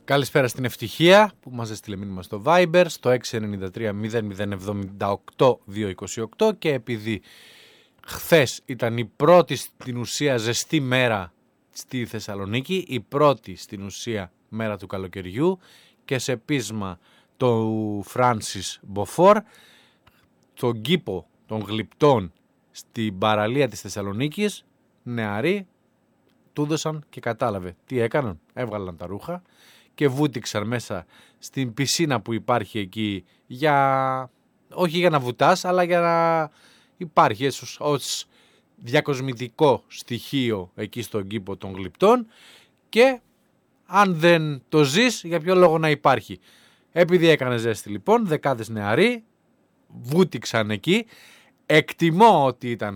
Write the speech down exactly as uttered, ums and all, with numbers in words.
Καλησπέρα στην Ευτυχία που μας έστειλε μήνυμα στο Viber στο έξι εννιά τρία μηδέν μηδέν εβδομήντα οκτώ διακόσια είκοσι οκτώ και επειδή χθες ήταν η πρώτη στην ουσία ζεστή μέρα στη Θεσσαλονίκη, η πρώτη στην ουσία μέρα του καλοκαιριού και σε πείσμα του Φράνσις Μποφόρ, τον κήπο των γλυπτών στην παραλία της Θεσσαλονίκης, νεαροί του έδωσαν και κατάλαβε τι έκαναν. Έβγαλαν τα ρούχα και βούτυξαν μέσα στην πισίνα που υπάρχει εκεί για, όχι για να βουτάς, αλλά για να υπάρχει ίσως ως διακοσμητικό στοιχείο εκεί στον κήπο των γλυπτών και αν δεν το ζεις, για ποιο λόγο να υπάρχει. Επειδή έκανε ζέστη λοιπόν, δεκάδες νεαροί βούτυξαν εκεί. Εκτιμώ ότι ήταν